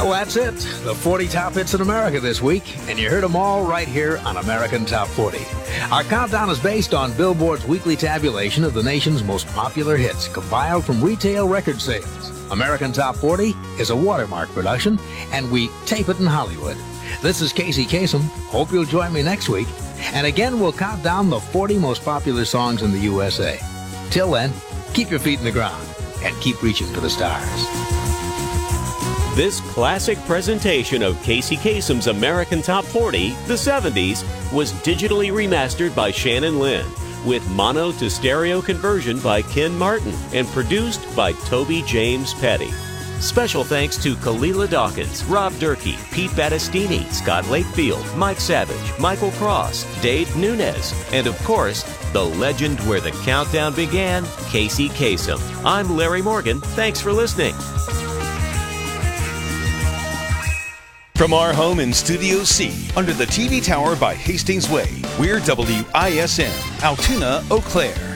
Well, that's it. The 40 top hits in America this week, and you heard them all right here on American Top 40. Our countdown is based on Billboard's weekly tabulation of the nation's most popular hits, compiled from retail record sales. American Top 40 is a Watermark production, and we tape it in Hollywood. This is Casey Kasem. Hope you'll join me next week. And again, we'll count down the 40 most popular songs in the USA. Till then, keep your feet in the ground and keep reaching for the stars. This classic presentation of Casey Kasem's American Top 40, the 70s, was digitally remastered by Shannon Lynn, with mono to stereo conversion by Ken Martin, and produced by Toby James Petty. Special thanks to Kalila Dawkins, Rob Durkee, Pete Battistini, Scott Lakefield, Mike Savage, Michael Cross, Dave Nunez, and of course, the legend where the countdown began, Casey Kasem. I'm Larry Morgan. Thanks for listening. From our home in Studio C, under the TV tower by Hastings Way, we're WISN, Altoona, Eau Claire.